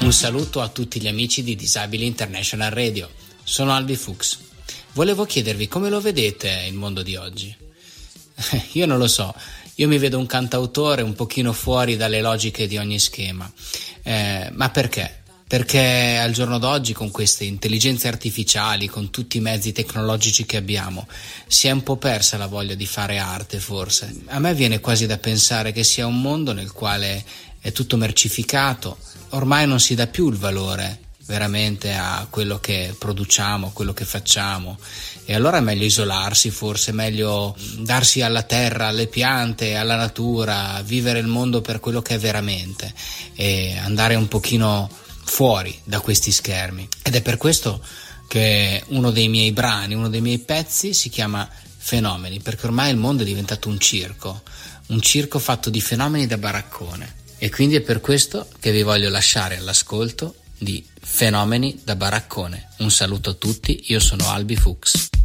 Un saluto a tutti gli amici di Disabili International Radio. Sono Albi Fuchs. Volevo chiedervi come lo vedete il mondo di oggi. Io non lo so, io mi vedo un cantautore un pochino fuori dalle logiche di ogni schema. Ma perché? Perché al giorno d'oggi, con queste intelligenze artificiali, con tutti i mezzi tecnologici che abbiamo, si è un po' persa la voglia di fare arte, forse. A me viene quasi da pensare che sia un mondo nel quale è tutto mercificato, ormai non si dà più il valore veramente a quello che produciamo, a quello che facciamo, e allora è meglio isolarsi, forse è meglio darsi alla terra, alle piante, alla natura, vivere il mondo per quello che è veramente e andare un pochino fuori da questi schermi. Ed è per questo che uno dei miei brani, uno dei miei pezzi si chiama Fenomeni, perché ormai il mondo è diventato un circo fatto di fenomeni da baraccone, e quindi è per questo che vi voglio lasciare all'ascolto di Fenomeni da baraccone. Un saluto a tutti, io sono Albi Fuchs.